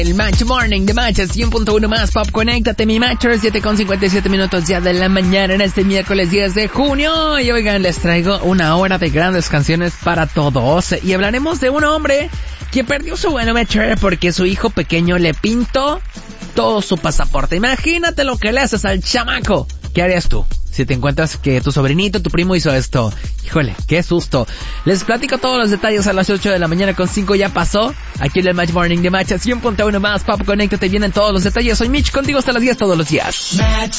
El Match Morning de Match 100.1 más Pop. Conéctate, mi Matchers, 7:57 ya de la mañana en este miércoles 10 de junio. Y oigan, les traigo una hora de grandes canciones para todos. Y hablaremos de un hombre que perdió su buen Matcher porque su hijo pequeño le pintó todo su pasaporte. Imagínate lo que le haces al chamaco. ¿Qué harías tú si te encuentras que tu sobrinito, tu primo hizo esto? Híjole, qué susto. Les platico todos los detalles a las 8 de la mañana con 5 ya pasó. Aquí en el Match Morning de Match 100.1 más Pop. Conéctate, vienen todos los detalles. Soy Mitch, contigo hasta las 10 todos los días. Match.